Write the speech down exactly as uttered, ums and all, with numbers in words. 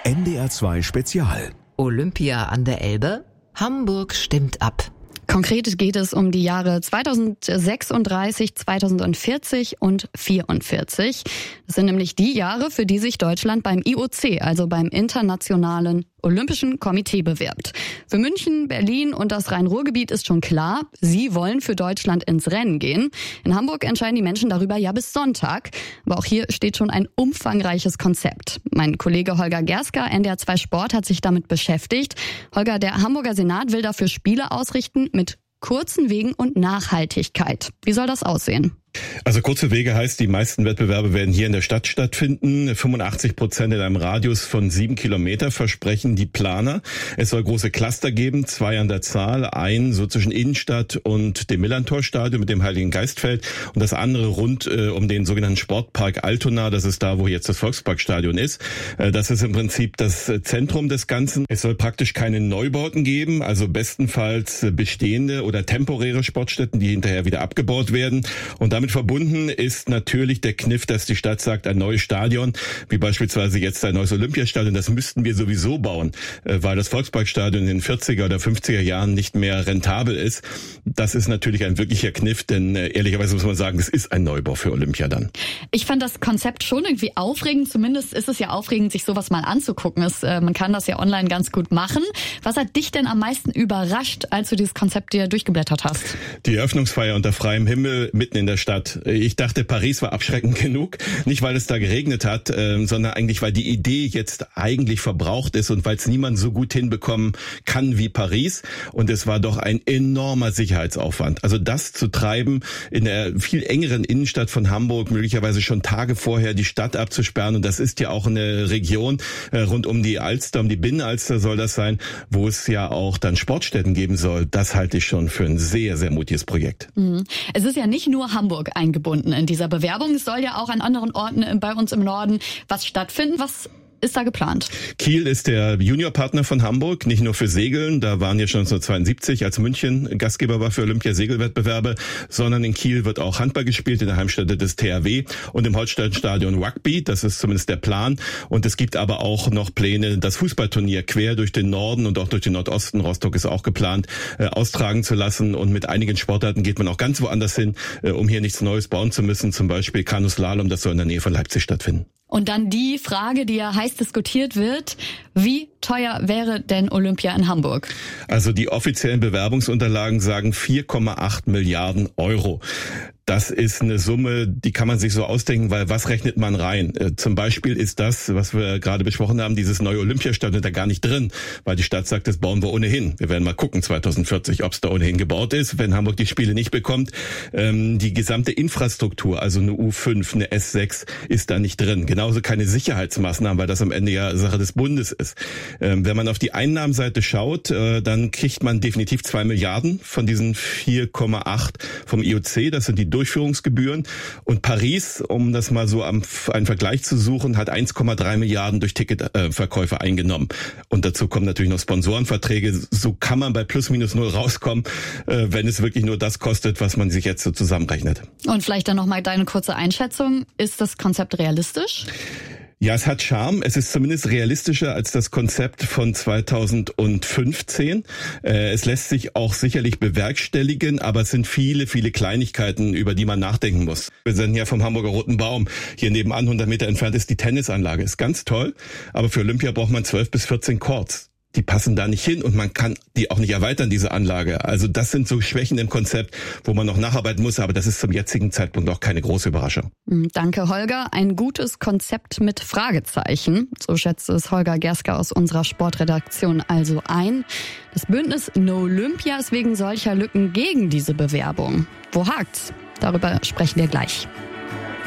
N D R zwei Spezial. Olympia an der Elbe? Hamburg stimmt ab. Konkret geht es um die Jahre zweitausendsechsunddreißig, zweitausendvierzig und vierundvierzig. Das sind nämlich die Jahre, für die sich Deutschland beim I O C, also beim Internationalen Olympischen Komitee, bewirbt. Für München, Berlin und das Rhein-Ruhr-Gebiet ist schon klar, sie wollen für Deutschland ins Rennen gehen. In Hamburg entscheiden die Menschen darüber ja bis Sonntag. Aber auch hier steht schon ein umfangreiches Konzept. Mein Kollege Holger Gerska, N D R zwei Sport, hat sich damit beschäftigt. Holger, der Hamburger Senat will dafür Spiele ausrichten mit kurzen Wegen und Nachhaltigkeit. Wie soll das aussehen? Also kurze Wege heißt, die meisten Wettbewerbe werden hier in der Stadt stattfinden. fünfundachtzig Prozent in einem Radius von sieben Kilometer versprechen die Planer. Es soll große Cluster geben, zwei an der Zahl. Ein so zwischen Innenstadt und dem Millantor-Stadion mit dem Heiligen Geistfeld und das andere rund äh, um den sogenannten Sportpark Altona. Das ist da, wo jetzt das Volksparkstadion ist. Äh, das ist im Prinzip das Zentrum des Ganzen. Es soll praktisch keine Neubauten geben, also bestenfalls bestehende oder temporäre Sportstätten, die hinterher wieder abgebaut werden. Und damit verbunden ist natürlich der Kniff, dass die Stadt sagt, ein neues Stadion, wie beispielsweise jetzt ein neues Olympiastadion, das müssten wir sowieso bauen, weil das Volksparkstadion in den vierziger oder fünfziger Jahren nicht mehr rentabel ist. Das ist natürlich ein wirklicher Kniff, denn ehrlicherweise muss man sagen, es ist ein Neubau für Olympia dann. Ich fand das Konzept schon irgendwie aufregend. Zumindest ist es ja aufregend, sich sowas mal anzugucken. Es, äh, man kann das ja online ganz gut machen. Was hat dich denn am meisten überrascht, als du dieses Konzept dir durchgeblättert hast? Die Eröffnungsfeier unter freiem Himmel mitten in der Stadt. Ich dachte, Paris war abschreckend genug. Nicht, weil es da geregnet hat, äh, sondern eigentlich, weil die Idee jetzt eigentlich verbraucht ist und weil es niemand so gut hinbekommen kann wie Paris. Und es war doch ein enormer Sicherheitsaufwand. Also das zu treiben, in der viel engeren Innenstadt von Hamburg, möglicherweise schon Tage vorher die Stadt abzusperren. Und das ist ja auch eine Region äh, rund um die Alster, um die Binnenalster soll das sein, wo es ja auch dann Sportstätten geben soll. Das halte ich schon für ein sehr, sehr mutiges Projekt. Mhm. Es ist ja nicht nur Hamburg eingebunden in dieser Bewerbung. Es soll ja auch an anderen Orten bei uns im Norden was stattfinden. Was ist da geplant? Kiel ist der Juniorpartner von Hamburg, nicht nur für Segeln, da waren ja schon neunzehnhundertzweiundsiebzig, als München Gastgeber war für Olympia-Segelwettbewerbe, sondern in Kiel wird auch Handball gespielt, in der Heimstätte des T H W und im Holsteinstadion Rugby, das ist zumindest der Plan. Und es gibt aber auch noch Pläne, das Fußballturnier quer durch den Norden und auch durch den Nordosten, Rostock ist auch geplant, äh, austragen zu lassen. Und mit einigen Sportarten geht man auch ganz woanders hin, äh, um hier nichts Neues bauen zu müssen, zum Beispiel Kanuslalom, das soll in der Nähe von Leipzig stattfinden. Und dann die Frage, die ja heiß diskutiert wird, wie teuer wäre denn Olympia in Hamburg? Also die offiziellen Bewerbungsunterlagen sagen vier Komma acht Milliarden Euro. Das ist eine Summe, die kann man sich so ausdenken, weil was rechnet man rein? Äh, zum Beispiel ist das, was wir gerade besprochen haben, dieses neue Olympiastadion da gar nicht drin, weil die Stadt sagt, das bauen wir ohnehin. Wir werden mal gucken zweitausendvierzig, ob es da ohnehin gebaut ist, wenn Hamburg die Spiele nicht bekommt. Ähm, die gesamte Infrastruktur, also eine U fünf, eine S sechs, ist da nicht drin. Genauso keine Sicherheitsmaßnahmen, weil das am Ende ja Sache des Bundes ist. Ähm, wenn man auf die Einnahmenseite schaut, äh, dann kriegt man definitiv zwei Milliarden von diesen vier Komma acht vom I O C. Das sind die Durchführungsgebühren. Und Paris, um das mal so am einen Vergleich zu suchen, hat eins Komma drei Milliarden durch Ticketverkäufe eingenommen. Und dazu kommen natürlich noch Sponsorenverträge. So kann man bei plus minus null rauskommen, wenn es wirklich nur das kostet, was man sich jetzt so zusammenrechnet. Und vielleicht dann nochmal deine kurze Einschätzung. Ist das Konzept realistisch? Ja, es hat Charme. Es ist zumindest realistischer als das Konzept von zweitausendfünfzehn. Es lässt sich auch sicherlich bewerkstelligen, aber es sind viele, viele Kleinigkeiten, über die man nachdenken muss. Wir sind ja vom Hamburger Roten Baum. Hier nebenan, hundert Meter entfernt, ist die Tennisanlage. Ist ganz toll, aber für Olympia braucht man zwölf bis vierzehn Courts. Die passen da nicht hin und man kann die auch nicht erweitern, diese Anlage. Also das sind so Schwächen im Konzept, wo man noch nacharbeiten muss, aber das ist zum jetzigen Zeitpunkt auch keine große Überraschung. Danke, Holger. Ein gutes Konzept mit Fragezeichen. So schätzt es Holger Gerska aus unserer Sportredaktion also ein. Das Bündnis No Olympia ist wegen solcher Lücken gegen diese Bewerbung. Wo hakt's? Darüber sprechen wir gleich.